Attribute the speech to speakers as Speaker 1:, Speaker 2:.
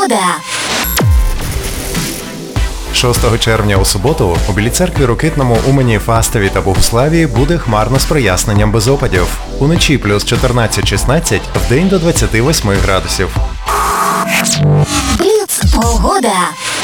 Speaker 1: Погода.
Speaker 2: 6 червня у суботу у Білій Церкві, Рокитному, Умані, Фастові та Богуславі буде хмарно з проясненням без опадів. Уночі плюс 14-16, вдень до 28 градусів.
Speaker 1: Бліц. Погода.